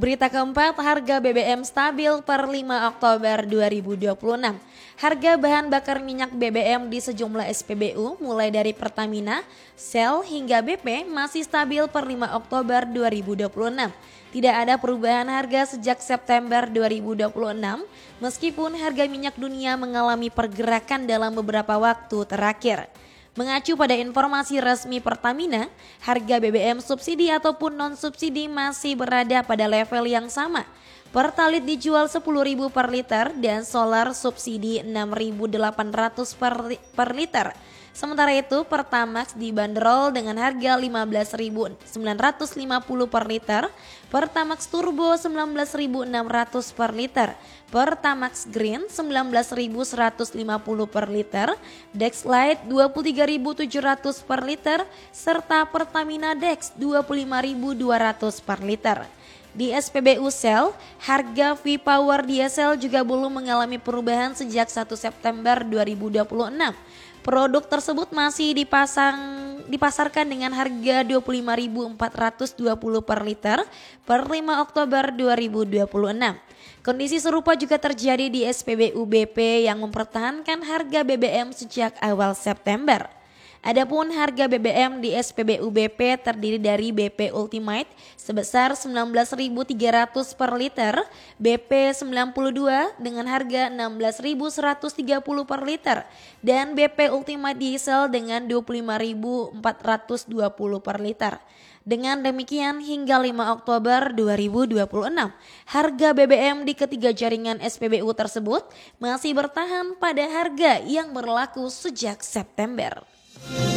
Berita keempat, harga BBM stabil per 5 Oktober 2026. Harga bahan bakar minyak BBM di sejumlah SPBU mulai dari Pertamina, Shell hingga BP masih stabil per 5 Oktober 2026. Tidak ada perubahan harga sejak September 2026 meskipun harga minyak dunia mengalami pergerakan dalam beberapa waktu terakhir. Mengacu pada informasi resmi Pertamina, harga BBM subsidi ataupun non-subsidi masih berada pada level yang sama. Pertalite dijual 10.000 per liter dan solar subsidi 6.800 per liter. Sementara itu Pertamax dibanderol dengan harga 15.950 per liter, Pertamax Turbo 19.600 per liter, Pertamax Green 19.150 per liter, Dex Lite 23.700 per liter, serta Pertamina Dex 25.200 per liter. Di SPBU Shell, harga V-Power diesel juga belum mengalami perubahan sejak 1 September 2026. Produk tersebut masih dipasarkan dengan harga 25.420 per liter per 5 Oktober 2026. Kondisi serupa juga terjadi di SPBU BP yang mempertahankan harga BBM sejak awal September. Adapun harga BBM di SPBU BP terdiri dari BP Ultimate sebesar 19.300 per liter, BP 92 dengan harga 16.130 per liter, dan BP Ultimate Diesel dengan 25.420 per liter. Dengan demikian hingga 5 Oktober 2026, harga BBM di ketiga jaringan SPBU tersebut masih bertahan pada harga yang berlaku sejak September.